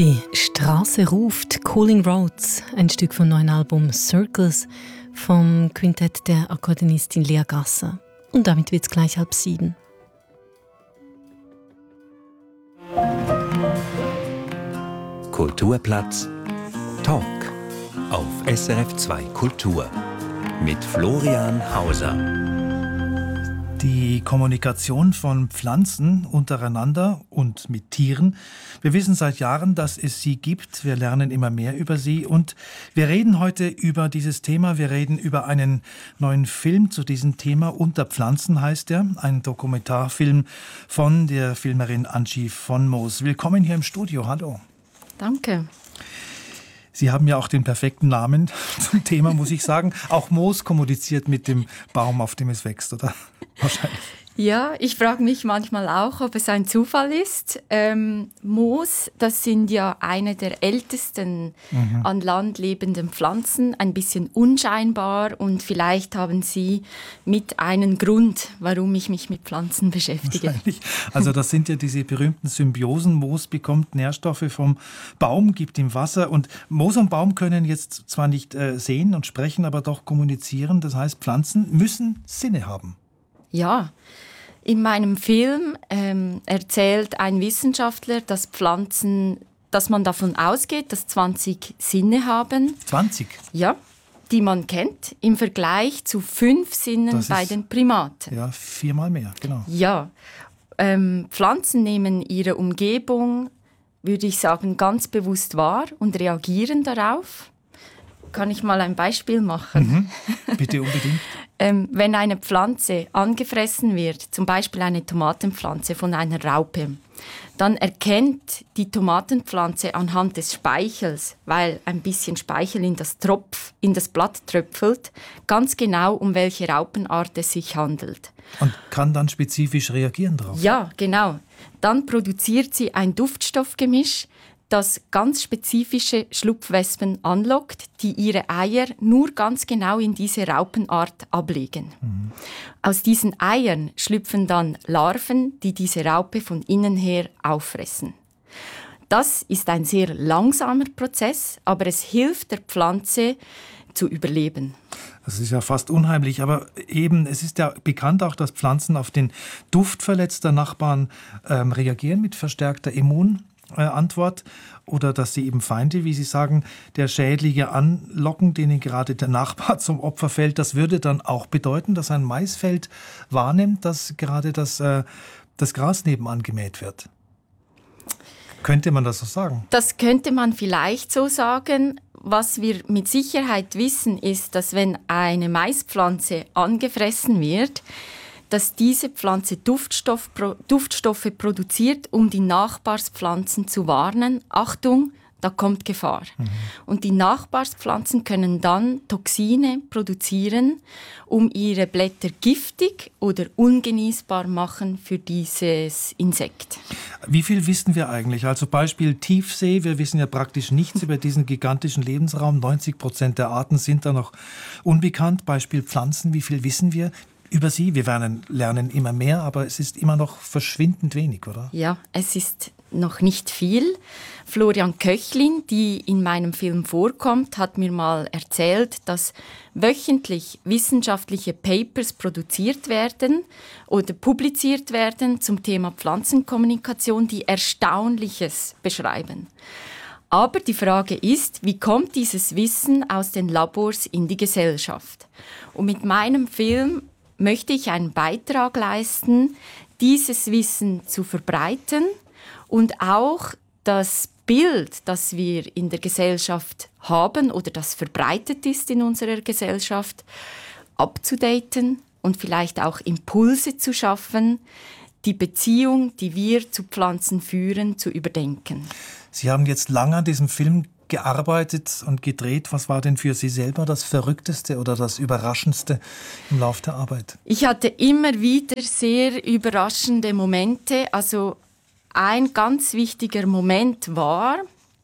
Die Straße ruft, Calling Roads, ein Stück vom neuen Album Circles vom Quintett der Akkordeonistin Lea Gasser. Und damit wird es gleich 6:30. Kulturplatz Talk auf SRF 2 Kultur mit Florian Hauser. Die Kommunikation von Pflanzen untereinander und mit Tieren. Wir wissen seit Jahren, dass es sie gibt. Wir lernen immer mehr über sie. Und wir reden heute über dieses Thema. Wir reden über einen neuen Film zu diesem Thema. Unter Pflanzen heißt er. Ein Dokumentarfilm von der Filmerin Angie von Moos. Willkommen hier im Studio. Hallo. Danke. Sie haben ja auch den perfekten Namen zum Thema, muss ich sagen. Auch Moos kommuniziert mit dem Baum, auf dem es wächst, oder? Wahrscheinlich. Ja, ich frage mich manchmal auch, ob es ein Zufall ist. Moos, das sind ja eine der ältesten an Land lebenden Pflanzen, ein bisschen unscheinbar und vielleicht haben Sie mit einen Grund, warum ich mich mit Pflanzen beschäftige. Wahrscheinlich. Also das sind ja diese berühmten Symbiosen. Moos bekommt Nährstoffe vom Baum, gibt ihm Wasser und Moos und Baum können jetzt zwar nicht sehen und sprechen, aber doch kommunizieren. Das heißt, Pflanzen müssen Sinne haben. Ja, in meinem Film erzählt ein Wissenschaftler, dass man davon ausgeht, dass 20 Sinne haben. 20? Ja, die man kennt, im Vergleich zu 5 Sinnen bei den Primaten. Ja, 4-mal mehr, genau. Ja, Pflanzen nehmen ihre Umgebung, würde ich sagen, ganz bewusst wahr und reagieren darauf. Kann ich mal ein Beispiel machen? Bitte unbedingt. Wenn eine Pflanze angefressen wird, zum Beispiel eine Tomatenpflanze von einer Raupe, dann erkennt die Tomatenpflanze anhand des Speichels, weil ein bisschen Speichel in das Blatt tröpfelt, ganz genau, um welche Raupenart es sich handelt. Und kann dann spezifisch reagieren darauf? Ja, genau. Dann produziert sie ein Duftstoffgemisch, das ganz spezifische Schlupfwespen anlockt, die ihre Eier nur ganz genau in diese Raupenart ablegen. Aus diesen Eiern schlüpfen dann Larven, die diese Raupe von innen her auffressen. Das ist ein sehr langsamer Prozess, aber es hilft der Pflanze zu überleben. Das ist ja fast unheimlich, aber eben, es ist ja bekannt auch, dass Pflanzen auf den Duft verletzter Nachbarn reagieren mit verstärkter Immunantwort oder dass sie eben Feinde, wie Sie sagen, der Schädlinge anlocken, denen gerade der Nachbar zum Opfer fällt. Das würde dann auch bedeuten, dass ein Maisfeld wahrnimmt, dass gerade das Gras nebenan gemäht wird. Könnte man das so sagen? Das könnte man vielleicht so sagen. Was wir mit Sicherheit wissen, ist, dass wenn eine Maispflanze angefressen wird, dass diese Pflanze Duftstoffe produziert, um die Nachbarspflanzen zu warnen. Achtung, da kommt Gefahr. Und die Nachbarspflanzen können dann Toxine produzieren, um ihre Blätter giftig oder ungenießbar machen für dieses Insekt. Wie viel wissen wir eigentlich? Also Beispiel Tiefsee, wir wissen ja praktisch nichts über diesen gigantischen Lebensraum. 90% der Arten sind da noch unbekannt. Beispiel Pflanzen, wie viel wissen wir über sie? Wir lernen immer mehr, aber es ist immer noch verschwindend wenig, oder? Ja, es ist noch nicht viel. Florian Köchlin, die in meinem Film vorkommt, hat mir mal erzählt, dass wöchentlich wissenschaftliche Papers produziert werden oder publiziert werden zum Thema Pflanzenkommunikation, die Erstaunliches beschreiben. Aber die Frage ist, wie kommt dieses Wissen aus den Labors in die Gesellschaft? Und mit meinem Film möchte ich einen Beitrag leisten, dieses Wissen zu verbreiten und auch das Bild, das wir in der Gesellschaft haben oder das verbreitet ist in unserer Gesellschaft, abzudaten und vielleicht auch Impulse zu schaffen, die Beziehung, die wir zu Pflanzen führen, zu überdenken. Sie haben jetzt lange an diesem Film gearbeitet und gedreht. Was war denn für Sie selber das Verrückteste oder das Überraschendste im Laufe der Arbeit? Ich hatte immer wieder sehr überraschende Momente. Also ein ganz wichtiger Moment war,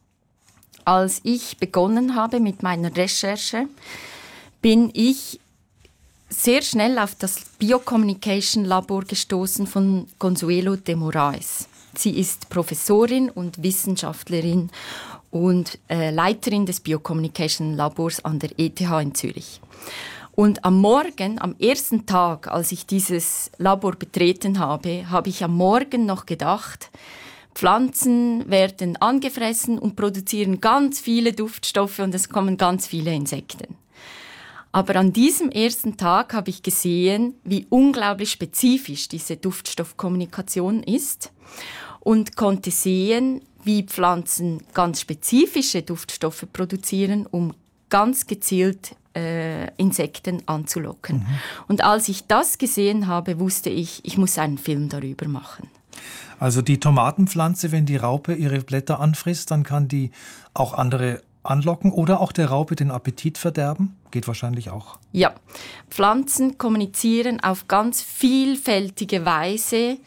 als ich begonnen habe mit meiner Recherche, bin ich sehr schnell auf das Biocommunication Labor gestoßen von Consuelo de Moraes. Sie ist Professorin und Wissenschaftlerin und Leiterin des Biocommunication Labors an der ETH in Zürich. Und am Morgen, am ersten Tag, als ich dieses Labor betreten habe, habe ich am Morgen noch gedacht, Pflanzen werden angefressen und produzieren ganz viele Duftstoffe und es kommen ganz viele Insekten. Aber an diesem ersten Tag habe ich gesehen, wie unglaublich spezifisch diese Duftstoffkommunikation ist und konnte sehen, wie Pflanzen ganz spezifische Duftstoffe produzieren, um ganz gezielt Insekten anzulocken. Und als ich das gesehen habe, wusste ich, ich muss einen Film darüber machen. Also die Tomatenpflanze, wenn die Raupe ihre Blätter anfrisst, dann kann die auch andere anlocken oder auch der Raupe den Appetit verderben? Geht wahrscheinlich auch. Ja, Pflanzen kommunizieren auf ganz vielfältige Weise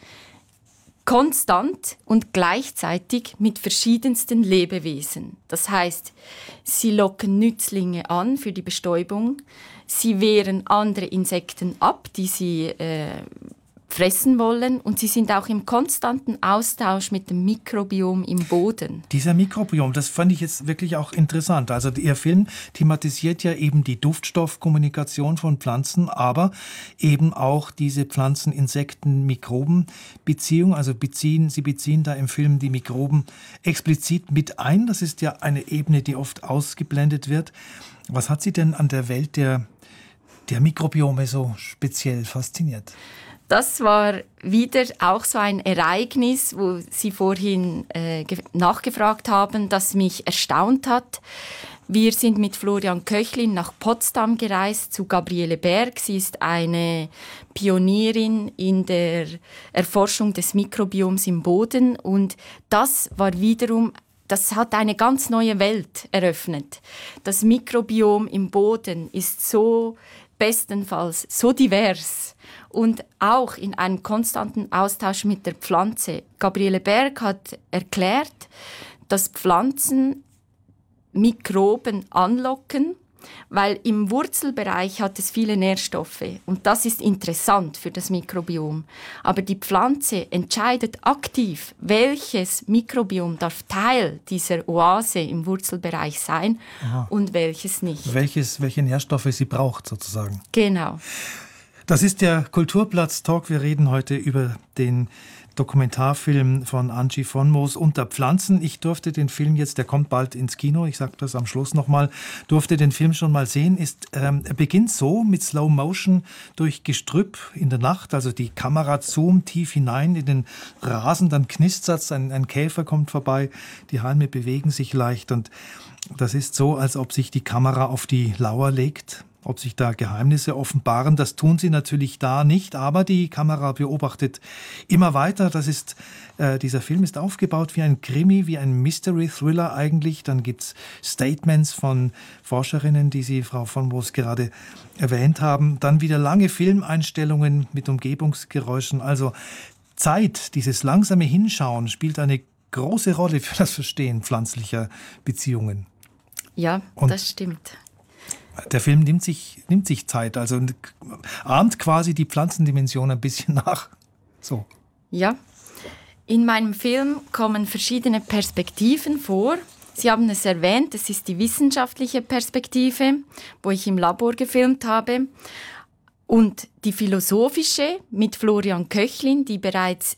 konstant und gleichzeitig mit verschiedensten Lebewesen. Das heißt, sie locken Nützlinge an für die Bestäubung, sie wehren andere Insekten ab, die sie fressen wollen, und sie sind auch im konstanten Austausch mit dem Mikrobiom im Boden. Dieser Mikrobiom, das fand ich jetzt wirklich auch interessant. Also Ihr Film thematisiert ja eben die Duftstoffkommunikation von Pflanzen, aber eben auch diese Pflanzen-Insekten-Mikroben-Beziehung. Also Sie beziehen da im Film die Mikroben explizit mit ein. Das ist ja eine Ebene, die oft ausgeblendet wird. Was hat Sie denn an der Welt der Mikrobiome so speziell fasziniert? Das war wieder auch so ein Ereignis, wo Sie vorhin nachgefragt haben, das mich erstaunt hat. Wir sind mit Florian Köchlin nach Potsdam gereist zu Gabriele Berg. Sie ist eine Pionierin in der Erforschung des Mikrobioms im Boden. Und das hat eine ganz neue Welt eröffnet. Das Mikrobiom im Boden ist bestenfalls so divers und auch in einem konstanten Austausch mit der Pflanze. Gabriele Berg hat erklärt, dass Pflanzen Mikroben anlocken, weil im Wurzelbereich hat es viele Nährstoffe und das ist interessant für das Mikrobiom. Aber die Pflanze entscheidet aktiv, welches Mikrobiom darf Teil dieser Oase im Wurzelbereich sein. Aha. Und welches nicht. Welche Nährstoffe sie braucht sozusagen. Genau. Das ist der Kulturplatz-Talk. Wir reden heute über den Dokumentarfilm von Angie von Moos Unter Pflanzen. Ich durfte den Film jetzt, der kommt bald ins Kino, ich sage das am Schluss nochmal, durfte den Film schon mal sehen. Er beginnt so mit Slow Motion durch Gestrüpp in der Nacht, also die Kamera zoomt tief hinein in den Rasen, dann knistert's, ein Käfer kommt vorbei, die Halme bewegen sich leicht und das ist so, als ob sich die Kamera auf die Lauer legt. Ob sich da Geheimnisse offenbaren, das tun sie natürlich da nicht, aber die Kamera beobachtet immer weiter. Dieser Film ist aufgebaut wie ein Krimi, wie ein Mystery-Thriller eigentlich. Dann gibt's Statements von Forscherinnen, die Sie, Frau von Moos, gerade erwähnt haben. Dann wieder lange Filmeinstellungen mit Umgebungsgeräuschen. Also Zeit, dieses langsame Hinschauen spielt eine große Rolle für das Verstehen pflanzlicher Beziehungen. Ja, das stimmt. Der Film nimmt sich Zeit, also ahmt quasi die Pflanzendimension ein bisschen nach. So. Ja, in meinem Film kommen verschiedene Perspektiven vor. Sie haben es erwähnt, es ist die wissenschaftliche Perspektive, wo ich im Labor gefilmt habe. Und die philosophische mit Florian Köchlin, die bereits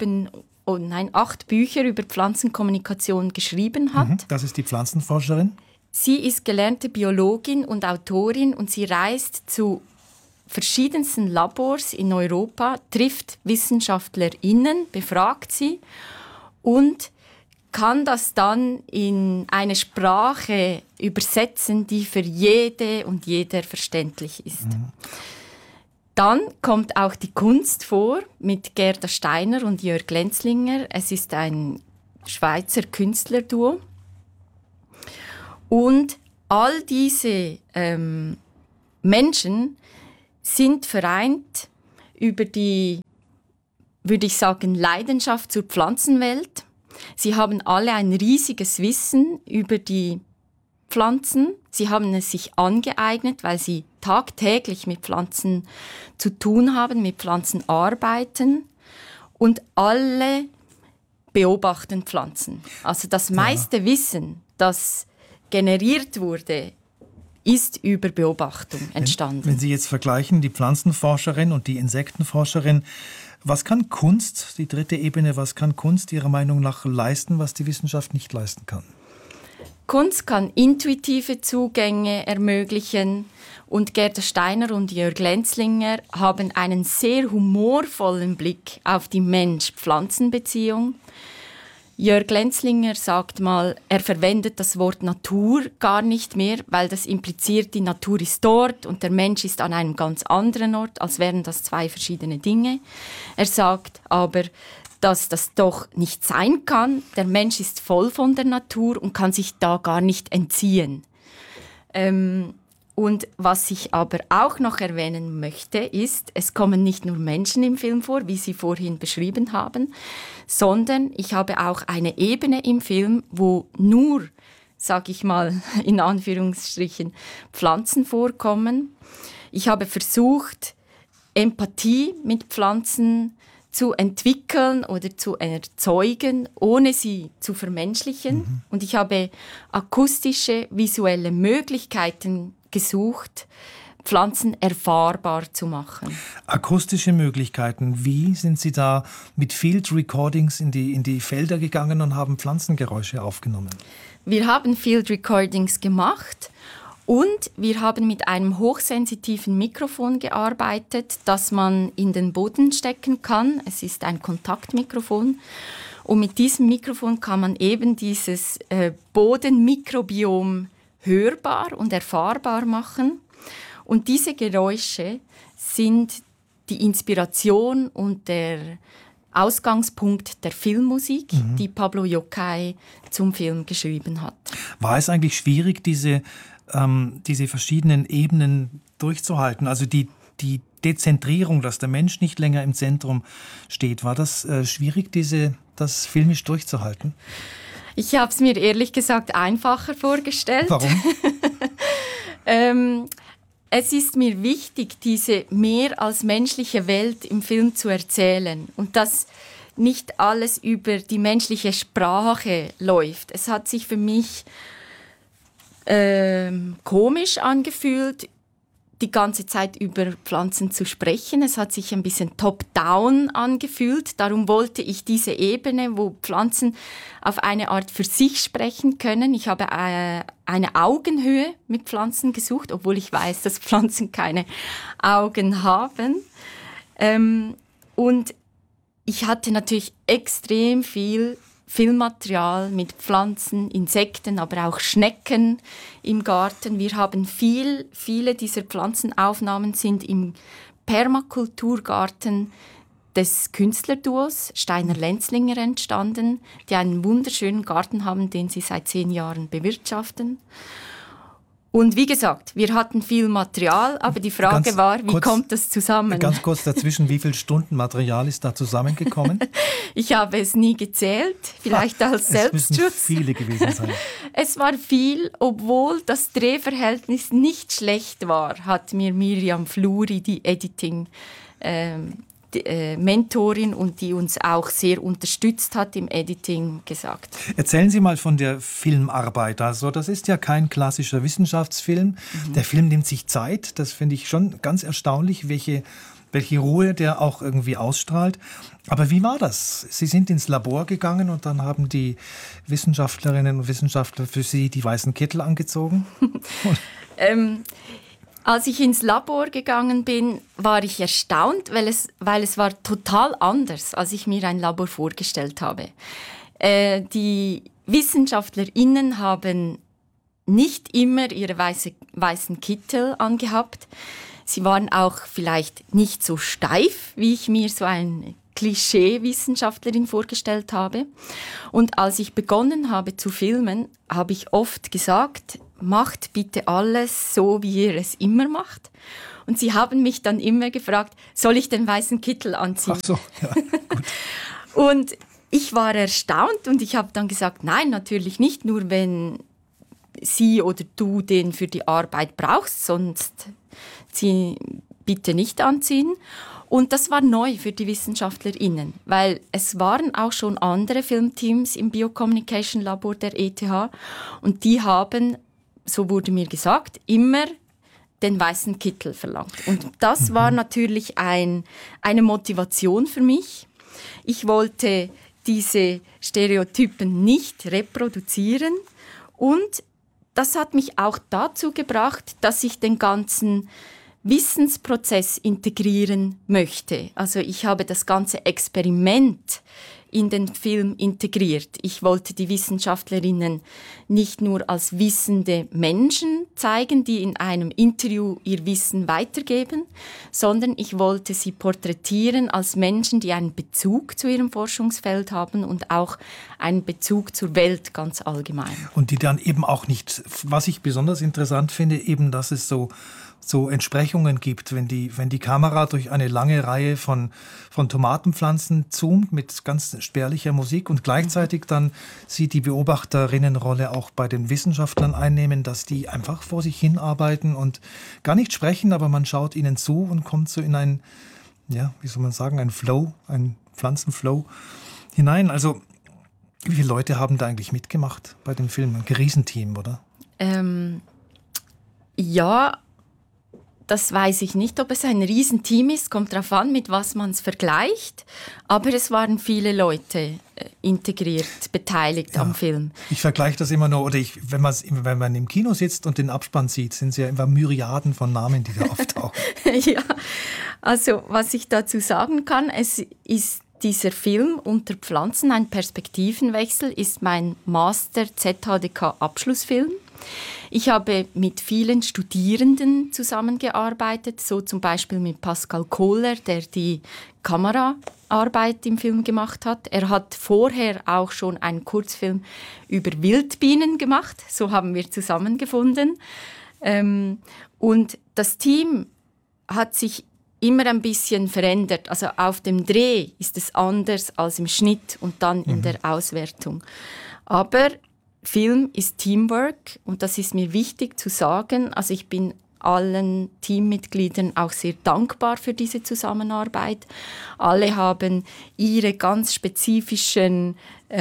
8 Bücher über Pflanzenkommunikation geschrieben hat. Das ist die Pflanzenforscherin. Sie ist gelernte Biologin und Autorin und sie reist zu verschiedensten Labors in Europa, trifft WissenschaftlerInnen, befragt sie und kann das dann in eine Sprache übersetzen, die für jede und jeder verständlich ist. Dann kommt auch die Kunst vor mit Gerda Steiner und Jörg Lenzlinger. Es ist ein Schweizer Künstlerduo. Und all diese Menschen sind vereint über die, würde ich sagen, Leidenschaft zur Pflanzenwelt. Sie haben alle ein riesiges Wissen über die Pflanzen. Sie haben es sich angeeignet, weil sie tagtäglich mit Pflanzen zu tun haben, mit Pflanzen arbeiten. Und alle beobachten Pflanzen. Also das meiste Wissen, das generiert wurde, ist über Beobachtung entstanden. Wenn Sie jetzt vergleichen, die Pflanzenforscherin und die Insektenforscherin, was kann Kunst, die dritte Ebene, was kann Kunst Ihrer Meinung nach leisten, was die Wissenschaft nicht leisten kann? Kunst kann intuitive Zugänge ermöglichen und Gerda Steiner und Jörg Lenzlinger haben einen sehr humorvollen Blick auf die Mensch-Pflanzen-Beziehung. Jörg Lenzlinger sagt mal, er verwendet das Wort Natur gar nicht mehr, weil das impliziert, die Natur ist dort und der Mensch ist an einem ganz anderen Ort, als wären das zwei verschiedene Dinge. Er sagt aber, dass das doch nicht sein kann. Der Mensch ist voll von der Natur und kann sich da gar nicht entziehen. Und was ich aber auch noch erwähnen möchte, ist, es kommen nicht nur Menschen im Film vor, wie Sie vorhin beschrieben haben, sondern ich habe auch eine Ebene im Film, wo nur, sage ich mal in Anführungsstrichen, Pflanzen vorkommen. Ich habe versucht, Empathie mit Pflanzen zu entwickeln oder zu erzeugen, ohne sie zu vermenschlichen. Und ich habe akustische, visuelle Möglichkeiten gesucht, Pflanzen erfahrbar zu machen. Akustische Möglichkeiten. Wie sind Sie da mit Field Recordings in die Felder gegangen und haben Pflanzengeräusche aufgenommen? Wir haben Field Recordings gemacht und wir haben mit einem hochsensitiven Mikrofon gearbeitet, das man in den Boden stecken kann. Es ist ein Kontaktmikrofon. Und mit diesem Mikrofon kann man eben dieses Bodenmikrobiom hörbar und erfahrbar machen. Und diese Geräusche sind die Inspiration und der Ausgangspunkt der Filmmusik, die Pablo Yokai zum Film geschrieben hat. War es eigentlich schwierig, diese verschiedenen Ebenen durchzuhalten? Also die Dezentrierung, dass der Mensch nicht länger im Zentrum steht, war das schwierig, das filmisch durchzuhalten? Ich habe es mir ehrlich gesagt einfacher vorgestellt. Warum? Es ist mir wichtig, diese mehr als menschliche Welt im Film zu erzählen und dass nicht alles über die menschliche Sprache läuft. Es hat sich für mich komisch angefühlt, die ganze Zeit über Pflanzen zu sprechen. Es hat sich ein bisschen top-down angefühlt. Darum wollte ich diese Ebene, wo Pflanzen auf eine Art für sich sprechen können. Ich habe eine Augenhöhe mit Pflanzen gesucht, obwohl ich weiß, dass Pflanzen keine Augen haben. Und ich hatte natürlich extrem viel Filmmaterial mit Pflanzen, Insekten, aber auch Schnecken im Garten. Wir haben viele dieser Pflanzenaufnahmen sind im Permakulturgarten des Künstlerduos Steiner-Lenzlinger entstanden, die einen wunderschönen Garten haben, den sie seit 10 Jahren bewirtschaften. Und wie gesagt, wir hatten viel Material, aber die Frage war, wie kommt das zusammen? Ganz kurz dazwischen, wie viele Stunden Material ist da zusammengekommen? Ich habe es nie gezählt, vielleicht als Selbstschutz. Es müssen viele gewesen sein. Es war viel, obwohl das Drehverhältnis nicht schlecht war, hat mir Miriam Fluri, die Editing Mentorin und die uns auch sehr unterstützt hat im Editing, gesagt. Erzählen Sie mal von der Filmarbeit. Also das ist ja kein klassischer Wissenschaftsfilm. Der Film nimmt sich Zeit. Das finde ich schon ganz erstaunlich, welche Ruhe der auch irgendwie ausstrahlt. Aber wie war das? Sie sind ins Labor gegangen und dann haben die Wissenschaftlerinnen und Wissenschaftler für Sie die weißen Kittel angezogen? Als ich ins Labor gegangen bin, war ich erstaunt, weil es war total anders, als ich mir ein Labor vorgestellt habe. Die WissenschaftlerInnen haben nicht immer ihre weißen Kittel angehabt. Sie waren auch vielleicht nicht so steif, wie ich mir so eine Klischee-Wissenschaftlerin vorgestellt habe. Und als ich begonnen habe zu filmen, habe ich oft gesagt, macht bitte alles so, wie ihr es immer macht. Und sie haben mich dann immer gefragt, soll ich den weißen Kittel anziehen? Ach so, ja, gut. Und ich war erstaunt und ich habe dann gesagt, nein, natürlich nicht, nur wenn sie oder du den für die Arbeit brauchst, sonst bitte nicht anziehen. Und das war neu für die WissenschaftlerInnen, weil es waren auch schon andere Filmteams im Biocommunication Labor der ETH und die haben, so wurde mir gesagt, immer den weißen Kittel verlangt. Und das war natürlich eine Motivation für mich. Ich wollte diese Stereotypen nicht reproduzieren und das hat mich auch dazu gebracht, dass ich den ganzen Wissensprozess integrieren möchte. Also ich habe das ganze Experiment in den Film integriert. Ich wollte die Wissenschaftlerinnen nicht nur als wissende Menschen zeigen, die in einem Interview ihr Wissen weitergeben, sondern ich wollte sie porträtieren als Menschen, die einen Bezug zu ihrem Forschungsfeld haben und auch einen Bezug zur Welt ganz allgemein. Und die dann eben auch nicht, was ich besonders interessant finde, eben, dass es so Entsprechungen gibt, wenn die Kamera durch eine lange Reihe von Tomatenpflanzen zoomt mit ganz spärlicher Musik und gleichzeitig dann sie die Beobachterinnenrolle auch bei den Wissenschaftlern einnehmen, dass die einfach vor sich hin arbeiten und gar nicht sprechen, aber man schaut ihnen zu und kommt so in ein, ja, wie soll man sagen, ein Flow, ein Pflanzenflow hinein. Also wie viele Leute haben da eigentlich mitgemacht bei dem Film? Ein Riesenteam, oder? Ja, das weiß ich nicht, ob es ein Riesenteam ist, kommt darauf an, mit was man es vergleicht. Aber es waren viele Leute integriert, beteiligt am Film. Ich vergleiche das immer nur, oder wenn man im Kino sitzt und den Abspann sieht, sind es ja immer Myriaden von Namen, die da auftauchen. Ja, also was ich dazu sagen kann, es ist dieser Film Unter Pflanzen, ein Perspektivenwechsel, ist mein Master-ZHDK-Abschlussfilm. Ich habe mit vielen Studierenden zusammengearbeitet, so zum Beispiel mit Pascal Kohler, der die Kameraarbeit im Film gemacht hat. Er hat vorher auch schon einen Kurzfilm über Wildbienen gemacht, so haben wir zusammengefunden. Und das Team hat sich immer ein bisschen verändert. Also auf dem Dreh ist es anders als im Schnitt und dann in der Auswertung. Aber Film ist Teamwork und das ist mir wichtig zu sagen. Also ich bin allen Teammitgliedern auch sehr dankbar für diese Zusammenarbeit. Alle haben ihre ganz spezifischen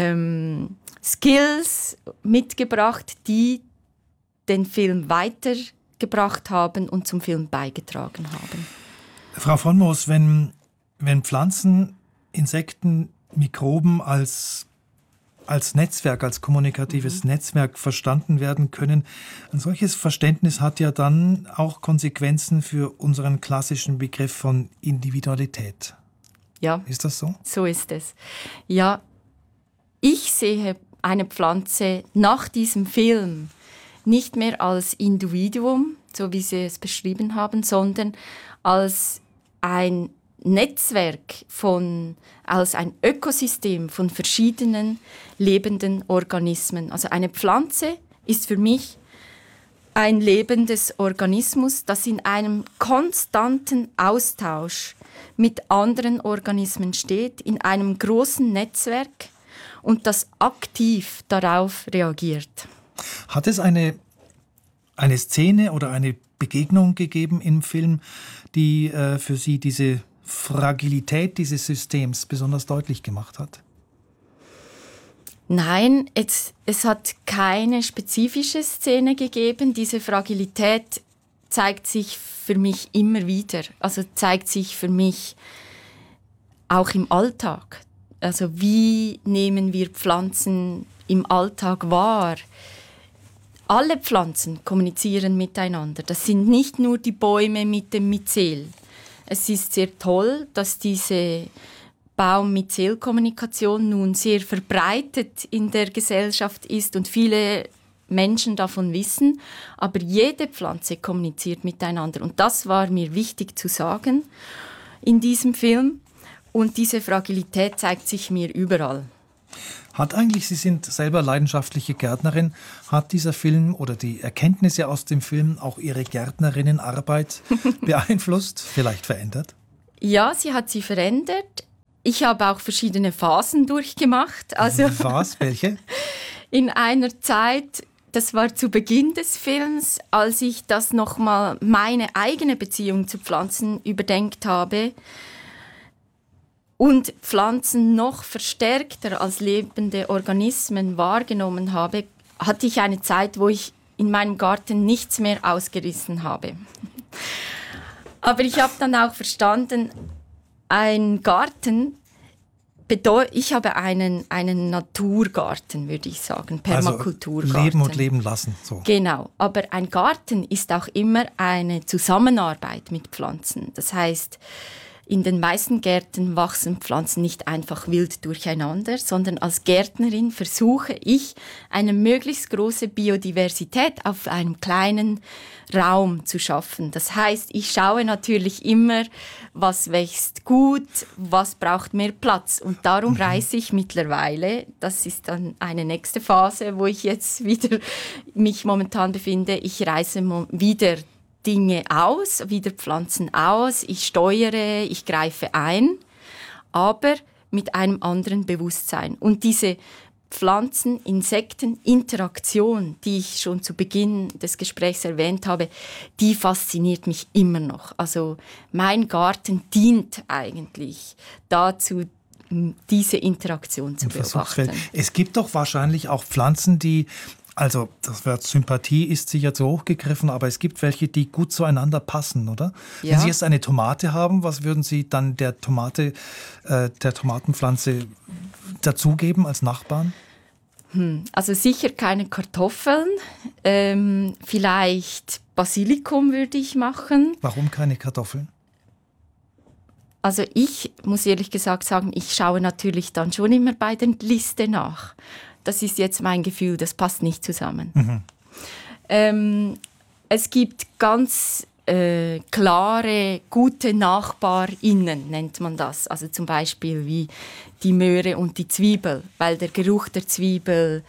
Skills mitgebracht, die den Film weitergebracht haben und zum Film beigetragen haben. Frau von Moos, wenn Pflanzen, Insekten, Mikroben als Netzwerk, als kommunikatives Netzwerk verstanden werden können, ein solches Verständnis hat ja dann auch Konsequenzen für unseren klassischen Begriff von Individualität. Ja. Ist das so? So ist es. Ja, ich sehe eine Pflanze nach diesem Film nicht mehr als Individuum, so wie Sie es beschrieben haben, sondern als ein Netzwerk als ein Ökosystem von verschiedenen lebenden Organismen. Also eine Pflanze ist für mich ein lebendes Organismus, das in einem konstanten Austausch mit anderen Organismen steht, in einem großen Netzwerk und das aktiv darauf reagiert. Hat es eine Szene oder eine Begegnung gegeben im Film, die für Sie diese Fragilität dieses Systems besonders deutlich gemacht hat? Nein, es hat keine spezifische Szene gegeben. Diese Fragilität zeigt sich für mich immer wieder. Also zeigt sich für mich auch im Alltag. Also wie nehmen wir Pflanzen im Alltag wahr? Alle Pflanzen kommunizieren miteinander. Das sind nicht nur die Bäume mit dem Myzel. Es ist sehr toll, dass diese Baum-Myzel-Kommunikation nun sehr verbreitet in der Gesellschaft ist und viele Menschen davon wissen. Aber jede Pflanze kommuniziert miteinander. Und das war mir wichtig zu sagen in diesem Film. Und diese Fragilität zeigt sich mir überall. Sie sind selber leidenschaftliche Gärtnerin, hat dieser Film oder die Erkenntnisse aus dem Film auch Ihre Gärtnerinnenarbeit beeinflusst, vielleicht verändert? Ja, sie hat sie verändert. Ich habe auch verschiedene Phasen durchgemacht. Also was? Welche? In einer Zeit, das war zu Beginn des Films, als ich das nochmal meine eigene Beziehung zu Pflanzen überdenkt habe, und Pflanzen noch verstärkter als lebende Organismen wahrgenommen habe, hatte ich eine Zeit, wo ich in meinem Garten nichts mehr ausgerissen habe. Aber ich habe dann auch verstanden, ein Garten ich habe einen Naturgarten, würde ich sagen, Permakulturgarten. Also leben und leben lassen. So. Genau, aber ein Garten ist auch immer eine Zusammenarbeit mit Pflanzen. Das heißt, in den meisten Gärten wachsen Pflanzen nicht einfach wild durcheinander, sondern als Gärtnerin versuche ich, eine möglichst große Biodiversität auf einem kleinen Raum zu schaffen. Das heißt, ich schaue natürlich immer, was wächst gut, was braucht mehr Platz. Und darum reise ich mittlerweile, das ist dann eine nächste Phase, wo ich jetzt wieder mich momentan befinde, ich reise wieder Dinge aus, wieder Pflanzen aus, ich steuere, ich greife ein, aber mit einem anderen Bewusstsein. Und diese Pflanzen-Insekten-Interaktion, die ich schon zu Beginn des Gesprächs erwähnt habe, die fasziniert mich immer noch. Also mein Garten dient eigentlich dazu, diese Interaktion zu beobachten. Es gibt doch wahrscheinlich auch Pflanzen, die, also das Wort Sympathie ist sicher zu hoch gegriffen, aber es gibt welche, die gut zueinander passen, oder? Ja. Wenn Sie jetzt eine Tomate haben, was würden Sie dann der Tomatenpflanze dazugeben als Nachbarn? Also sicher keine Kartoffeln, vielleicht Basilikum würde ich machen. Warum keine Kartoffeln? Also ich muss ehrlich gesagt sagen, ich schaue natürlich dann schon immer bei der Liste nach. Das ist jetzt mein Gefühl, das passt nicht zusammen. Es gibt ganz klare, gute NachbarInnen, nennt man das. Also zum Beispiel wie die Möhre und die Zwiebel, weil der Geruch der Zwiebel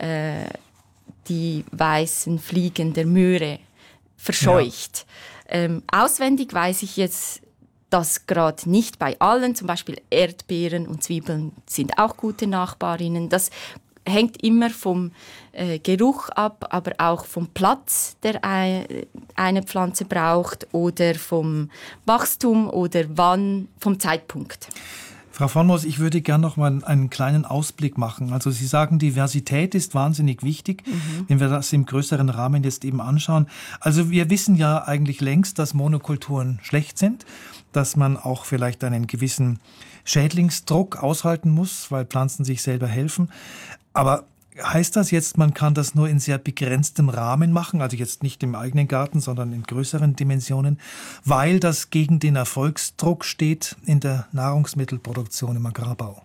die weißen Fliegen der Möhre verscheucht. Ja. Auswendig weiß ich jetzt das gerade nicht bei allen. Zum Beispiel Erdbeeren und Zwiebeln sind auch gute Nachbarinnen. Das hängt immer vom Geruch ab, aber auch vom Platz, der eine Pflanze braucht, oder vom Wachstum oder vom Zeitpunkt. Frau von Moos, ich würde gerne noch mal einen kleinen Ausblick machen. Also Sie sagen, Diversität ist wahnsinnig wichtig, wenn wir das im größeren Rahmen jetzt eben anschauen. Also wir wissen ja eigentlich längst, dass Monokulturen schlecht sind, dass man auch vielleicht einen gewissen Schädlingsdruck aushalten muss, weil Pflanzen sich selber helfen. Aber heißt das jetzt, man kann das nur in sehr begrenztem Rahmen machen, also jetzt nicht im eigenen Garten, sondern in größeren Dimensionen, weil das gegen den Erfolgsdruck steht in der Nahrungsmittelproduktion im Agrarbau?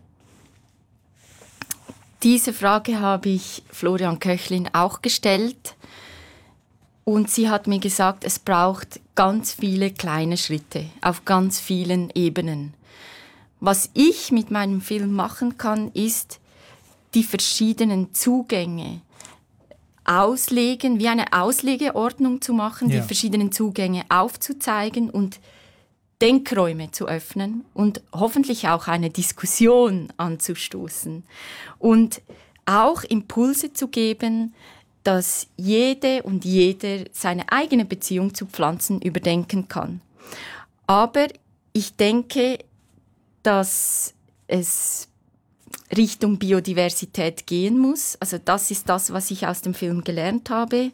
Diese Frage habe ich Florian Köchlin auch gestellt. Und sie hat mir gesagt, es braucht ganz viele kleine Schritte auf ganz vielen Ebenen. Was ich mit meinem Film machen kann, ist, die verschiedenen Zugänge auslegen, wie eine Auslegeordnung zu machen, die verschiedenen Zugänge aufzuzeigen und Denkräume zu öffnen und hoffentlich auch eine Diskussion anzustoßen. Und auch Impulse zu geben, dass jede und jeder seine eigene Beziehung zu Pflanzen überdenken kann. Aber ich denke, dass es Richtung Biodiversität gehen muss. Also das ist das, was ich aus dem Film gelernt habe.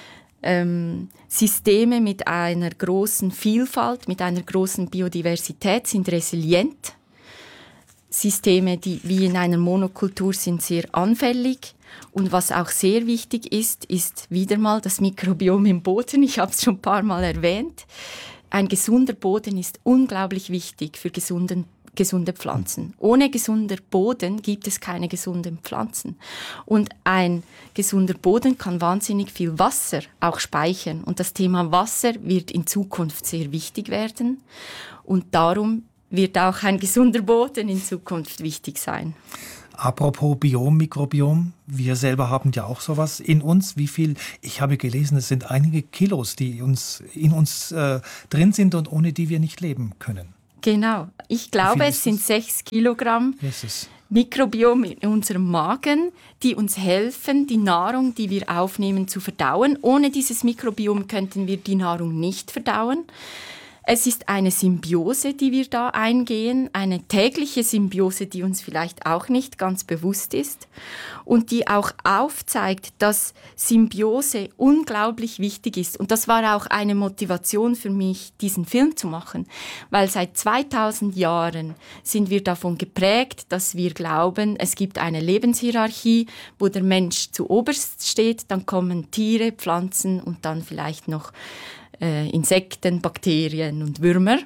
Systeme mit einer großen Vielfalt, mit einer großen Biodiversität sind resilient. Systeme, die wie in einer Monokultur sind, sehr anfällig. Und was auch sehr wichtig ist, ist wieder mal das Mikrobiom im Boden. Ich habe es schon ein paar Mal erwähnt. Ein gesunder Boden ist unglaublich wichtig für gesunde Pflanzen. Ohne gesunder Boden gibt es keine gesunden Pflanzen. Und ein gesunder Boden kann wahnsinnig viel Wasser auch speichern. Und das Thema Wasser wird in Zukunft sehr wichtig werden. Und darum wird auch ein gesunder Boden in Zukunft wichtig sein. Apropos Biom, Mikrobiom, wir selber haben ja auch sowas in uns. Wie viel? Ich habe gelesen, es sind einige Kilos, die in uns drin sind und ohne die wir nicht leben können. Genau. Ich glaube, es sind 6 Kilogramm Mikrobiom in unserem Magen, die uns helfen, die Nahrung, die wir aufnehmen, zu verdauen. Ohne dieses Mikrobiom könnten wir die Nahrung nicht verdauen. Es ist eine Symbiose, die wir da eingehen, eine tägliche Symbiose, die uns vielleicht auch nicht ganz bewusst ist und die auch aufzeigt, dass Symbiose unglaublich wichtig ist. Und das war auch eine Motivation für mich, diesen Film zu machen, weil seit 2000 Jahren sind wir davon geprägt, dass wir glauben, es gibt eine Lebenshierarchie, wo der Mensch zuoberst steht, dann kommen Tiere, Pflanzen und dann vielleicht noch Insekten, Bakterien und Würmer.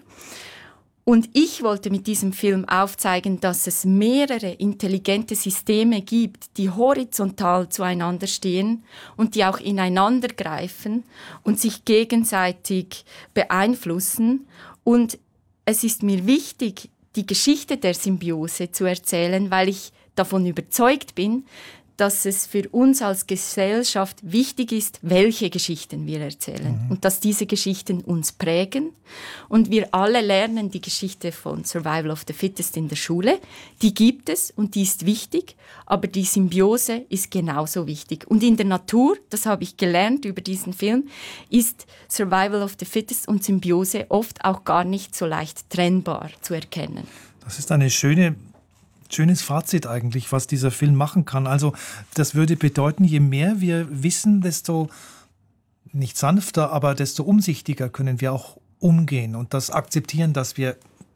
Und ich wollte mit diesem Film aufzeigen, dass es mehrere intelligente Systeme gibt, die horizontal zueinander stehen und die auch ineinander greifen und sich gegenseitig beeinflussen. Und es ist mir wichtig, die Geschichte der Symbiose zu erzählen, weil ich davon überzeugt bin, dass es für uns als Gesellschaft wichtig ist, welche Geschichten wir erzählen. Und dass diese Geschichten uns prägen. Und wir alle lernen die Geschichte von Survival of the Fittest in der Schule. Die gibt es und die ist wichtig, aber die Symbiose ist genauso wichtig. Und in der Natur, das habe ich gelernt über diesen Film, ist Survival of the Fittest und Symbiose oft auch gar nicht so leicht trennbar zu erkennen. Das ist eine schönes Fazit eigentlich, was dieser Film machen kann. Also das würde bedeuten, je mehr wir wissen, desto nicht sanfter, aber desto umsichtiger können wir auch umgehen und das akzeptieren, dass wir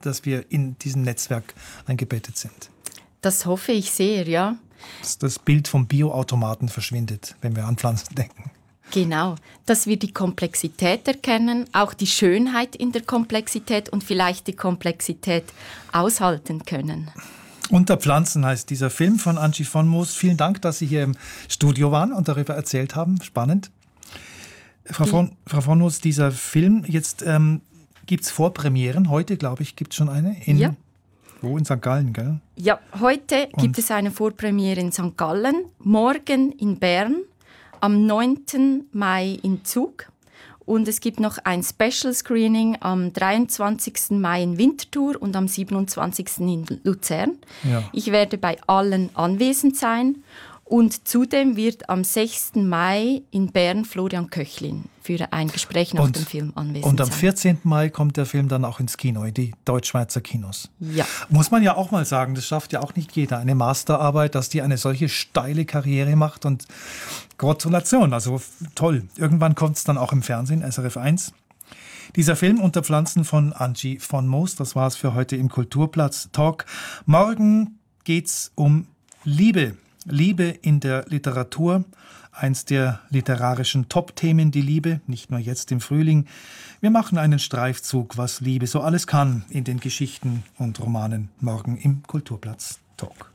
in diesem Netzwerk eingebettet sind. Das hoffe ich sehr, ja. Dass das Bild vom Bioautomaten verschwindet, wenn wir an Pflanzen denken. Genau, dass wir die Komplexität erkennen, auch die Schönheit in der Komplexität und vielleicht die Komplexität aushalten können. Unter Pflanzen heißt dieser Film von Angie von Moos. Vielen Dank, dass Sie hier im Studio waren und darüber erzählt haben. Spannend. Frau von Moos, dieser Film, jetzt gibt es Vorpremieren. Heute, glaube ich, gibt es schon eine. Wo? In St. Gallen, gell? Ja, heute gibt es eine Vorpremiere in St. Gallen, morgen in Bern, am 9. Mai in Zug. Und es gibt noch ein Special Screening am 23. Mai in Winterthur und am 27. in Luzern. Ja. Ich werde bei allen anwesend sein. Und zudem wird am 6. Mai in Bern Florian Köchlin für ein Gespräch nach dem Film anwesend sein. Und am 14. Mai kommt der Film dann auch ins Kino, in die Deutschschweizer Kinos. Ja. Muss man ja auch mal sagen, das schafft ja auch nicht jeder. Eine Masterarbeit, dass die eine solche steile Karriere macht und Gratulation, also toll. Irgendwann kommt es dann auch im Fernsehen, SRF 1. Dieser Film Unter Pflanzen von Angie von Moos, das war es für heute im Kulturplatz Talk. Morgen geht's um Liebe. Liebe in der Literatur, eins der literarischen Top-Themen, die Liebe, nicht nur jetzt im Frühling. Wir machen einen Streifzug, was Liebe so alles kann in den Geschichten und Romanen morgen im Kulturplatz Talk.